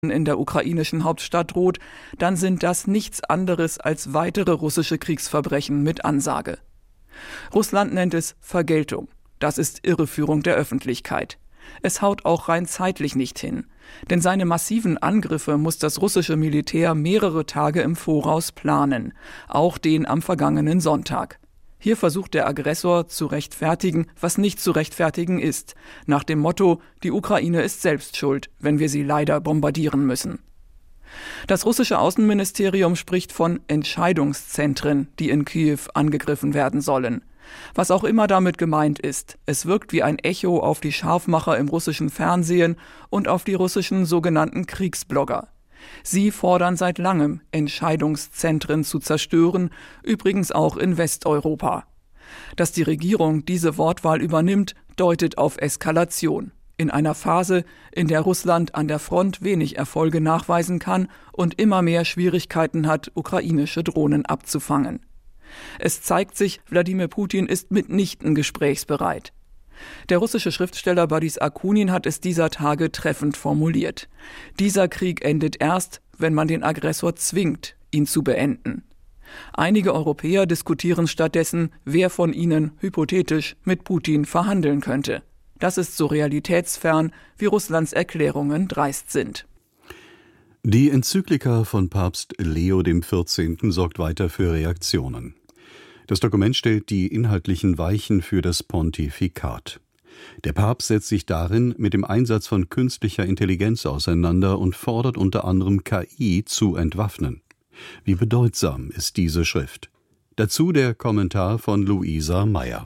in der ukrainischen Hauptstadt droht, dann sind das nichts anderes als weitere russische Kriegsverbrechen mit Ansage. Russland nennt es Vergeltung. Das ist Irreführung der Öffentlichkeit. Es haut auch rein zeitlich nicht hin. Denn seine massiven Angriffe muss das russische Militär mehrere Tage im Voraus planen. Auch den am vergangenen Sonntag. Hier versucht der Aggressor zu rechtfertigen, was nicht zu rechtfertigen ist. Nach dem Motto, die Ukraine ist selbst schuld, wenn wir sie leider bombardieren müssen. Das russische Außenministerium spricht von Entscheidungszentren, die in Kiew angegriffen werden sollen. Was auch immer damit gemeint ist, es wirkt wie ein Echo auf die Scharfmacher im russischen Fernsehen und auf die russischen sogenannten Kriegsblogger. Sie fordern seit langem, Entscheidungszentren zu zerstören, übrigens auch in Westeuropa. Dass die Regierung diese Wortwahl übernimmt, deutet auf Eskalation. In einer Phase, in der Russland an der Front wenig Erfolge nachweisen kann und immer mehr Schwierigkeiten hat, ukrainische Drohnen abzufangen. Es zeigt sich, Wladimir Putin ist mitnichten gesprächsbereit. Der russische Schriftsteller Boris Akunin hat es dieser Tage treffend formuliert. Dieser Krieg endet erst, wenn man den Aggressor zwingt, ihn zu beenden. Einige Europäer diskutieren stattdessen, wer von ihnen hypothetisch mit Putin verhandeln könnte. Das ist so realitätsfern, wie Russlands Erklärungen dreist sind. Die Enzyklika von Papst Leo XIV. Sorgt weiter für Reaktionen. Das Dokument stellt die inhaltlichen Weichen für das Pontifikat. Der Papst setzt sich darin mit dem Einsatz von künstlicher Intelligenz auseinander und fordert unter anderem KI zu entwaffnen. Wie bedeutsam ist diese Schrift? Dazu der Kommentar von Luisa Meyer.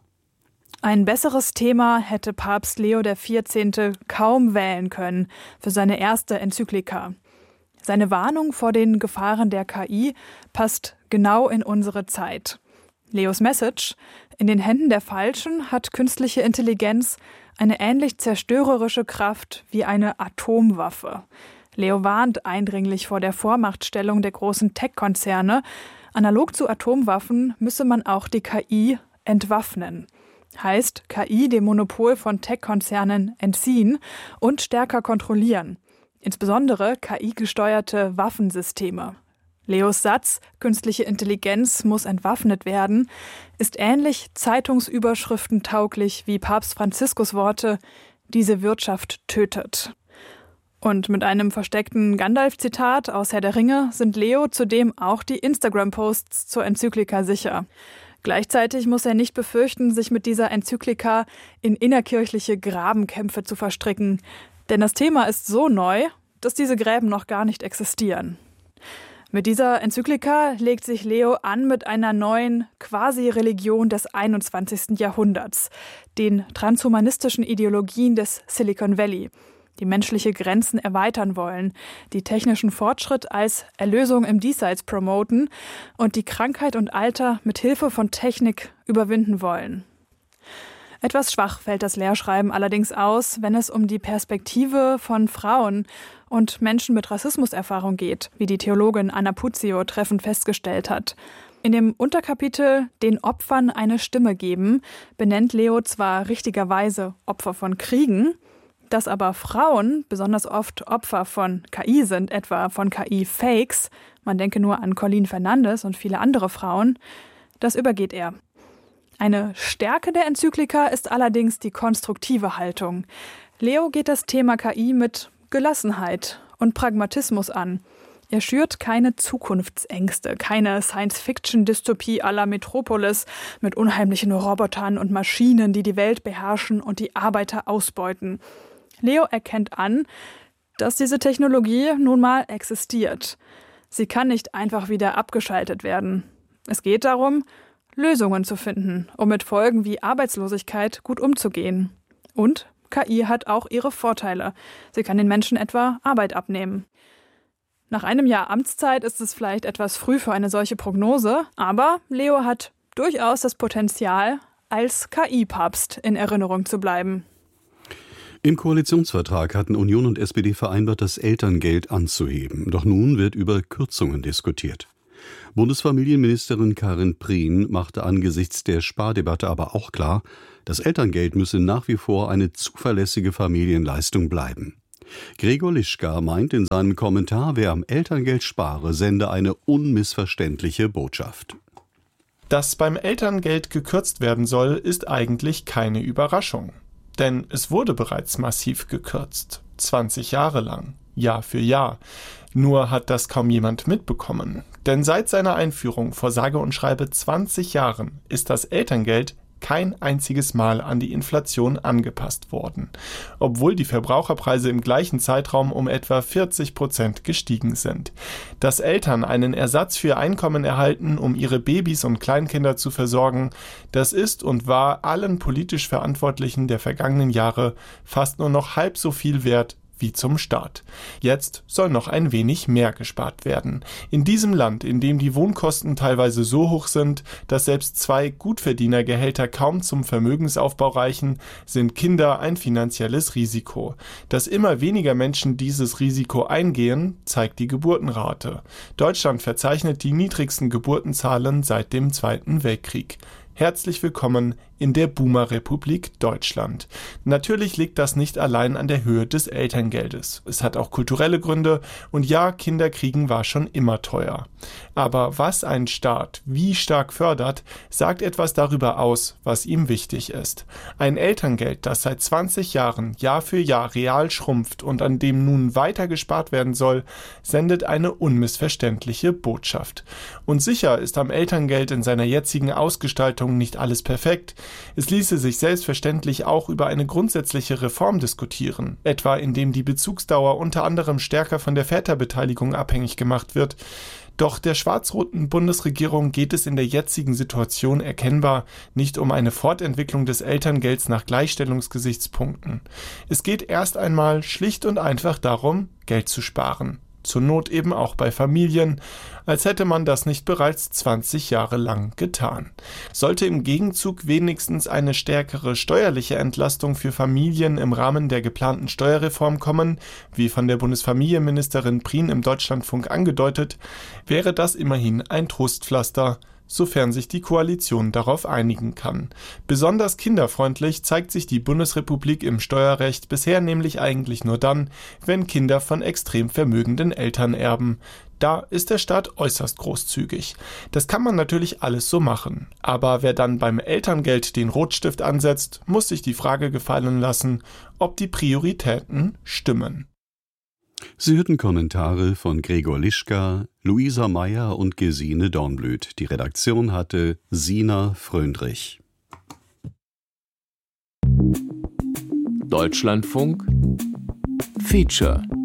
Ein besseres Thema hätte Papst Leo XIV. Kaum wählen können für seine erste Enzyklika. Seine Warnung vor den Gefahren der KI passt genau in unsere Zeit. Leos Message: In den Händen der Falschen hat künstliche Intelligenz eine ähnlich zerstörerische Kraft wie eine Atomwaffe. Leo warnt eindringlich vor der Vormachtstellung der großen Tech-Konzerne. Analog zu Atomwaffen müsse man auch die KI entwaffnen. Heißt, KI dem Monopol von Tech-Konzernen entziehen und stärker kontrollieren. Insbesondere KI-gesteuerte Waffensysteme. Leos Satz, künstliche Intelligenz muss entwaffnet werden, ist ähnlich Zeitungsüberschriften tauglich wie Papst Franziskus Worte, diese Wirtschaft tötet. Und mit einem versteckten Gandalf-Zitat aus Herr der Ringe sind Leo zudem auch die Instagram-Posts zur Enzyklika sicher. Gleichzeitig muss er nicht befürchten, sich mit dieser Enzyklika in innerkirchliche Grabenkämpfe zu verstricken. Denn das Thema ist so neu, dass diese Gräben noch gar nicht existieren. Mit dieser Enzyklika legt sich Leo an mit einer neuen Quasi-Religion des 21. Jahrhunderts, den transhumanistischen Ideologien des Silicon Valley, die menschliche Grenzen erweitern wollen, die technischen Fortschritt als Erlösung im Diesseits promoten und die Krankheit und Alter mit Hilfe von Technik überwinden wollen. Etwas schwach fällt das Lehrschreiben allerdings aus, wenn es um die Perspektive von Frauen und Menschen mit Rassismuserfahrung geht, wie die Theologin Anna Puzio treffend festgestellt hat. In dem Unterkapitel »Den Opfern eine Stimme geben« benennt Leo zwar richtigerweise Opfer von Kriegen, dass aber Frauen besonders oft Opfer von KI sind, etwa von KI-Fakes, man denke nur an Colleen Fernandes und viele andere Frauen, das übergeht er. Eine Stärke der Enzyklika ist allerdings die konstruktive Haltung. Leo geht das Thema KI mit Gelassenheit und Pragmatismus an. Er schürt keine Zukunftsängste, keine Science-Fiction-Dystopie à la Metropolis mit unheimlichen Robotern und Maschinen, die die Welt beherrschen und die Arbeiter ausbeuten. Leo erkennt an, dass diese Technologie nun mal existiert. Sie kann nicht einfach wieder abgeschaltet werden. Es geht darum, Lösungen zu finden, um mit Folgen wie Arbeitslosigkeit gut umzugehen. Und KI hat auch ihre Vorteile. Sie kann den Menschen etwa Arbeit abnehmen. Nach einem Jahr Amtszeit ist es vielleicht etwas früh für eine solche Prognose, aber Leo hat durchaus das Potenzial, als KI-Papst in Erinnerung zu bleiben. Im Koalitionsvertrag hatten Union und SPD vereinbart, das Elterngeld anzuheben. Doch nun wird über Kürzungen diskutiert. Bundesfamilienministerin Karin Prien machte angesichts der Spardebatte aber auch klar, das Elterngeld müsse nach wie vor eine zuverlässige Familienleistung bleiben. Gregor Lischka meint in seinem Kommentar, wer am Elterngeld spare, sende eine unmissverständliche Botschaft. Dass beim Elterngeld gekürzt werden soll, ist eigentlich keine Überraschung. Denn es wurde bereits massiv gekürzt. 20 Jahre lang. Jahr für Jahr. Nur hat das kaum jemand mitbekommen. Denn seit seiner Einführung vor sage und schreibe 20 Jahren ist das Elterngeld kein einziges Mal an die Inflation angepasst worden, obwohl die Verbraucherpreise im gleichen Zeitraum um etwa 40% gestiegen sind. Dass Eltern einen Ersatz für Einkommen erhalten, um ihre Babys und Kleinkinder zu versorgen, das ist und war allen politisch Verantwortlichen der vergangenen Jahre fast nur noch halb so viel wert wie zum Start. Jetzt soll noch ein wenig mehr gespart werden. In diesem Land, in dem die Wohnkosten teilweise so hoch sind, dass selbst 2 Gutverdienergehälter kaum zum Vermögensaufbau reichen, sind Kinder ein finanzielles Risiko. Dass immer weniger Menschen dieses Risiko eingehen, zeigt die Geburtenrate. Deutschland verzeichnet die niedrigsten Geburtenzahlen seit dem Zweiten Weltkrieg. Herzlich willkommen in der Boomer-Republik Deutschland. Natürlich liegt das nicht allein an der Höhe des Elterngeldes. Es hat auch kulturelle Gründe und ja, Kinderkriegen war schon immer teuer. Aber was ein Staat wie stark fördert, sagt etwas darüber aus, was ihm wichtig ist. Ein Elterngeld, das seit 20 Jahren Jahr für Jahr real schrumpft und an dem nun weiter gespart werden soll, sendet eine unmissverständliche Botschaft. Und sicher ist am Elterngeld in seiner jetzigen Ausgestaltung nicht alles perfekt. Es ließe sich selbstverständlich auch über eine grundsätzliche Reform diskutieren, etwa indem die Bezugsdauer unter anderem stärker von der Väterbeteiligung abhängig gemacht wird. Doch der schwarz-roten Bundesregierung geht es in der jetzigen Situation erkennbar nicht um eine Fortentwicklung des Elterngelds nach Gleichstellungsgesichtspunkten. Es geht erst einmal schlicht und einfach darum, Geld zu sparen. Zur Not eben auch bei Familien, als hätte man das nicht bereits 20 Jahre lang getan. Sollte im Gegenzug wenigstens eine stärkere steuerliche Entlastung für Familien im Rahmen der geplanten Steuerreform kommen, wie von der Bundesfamilienministerin Prien im Deutschlandfunk angedeutet, wäre das immerhin ein Trostpflaster, sofern sich die Koalition darauf einigen kann. Besonders kinderfreundlich zeigt sich die Bundesrepublik im Steuerrecht bisher nämlich eigentlich nur dann, wenn Kinder von extrem vermögenden Eltern erben. Da ist der Staat äußerst großzügig. Das kann man natürlich alles so machen. Aber wer dann beim Elterngeld den Rotstift ansetzt, muss sich die Frage gefallen lassen, ob die Prioritäten stimmen. Sie hörten Kommentare von Gregor Lischka, Luisa Meyer und Gesine Dornblüt. Die Redaktion hatte Sina Fröndrich. Deutschlandfunk Feature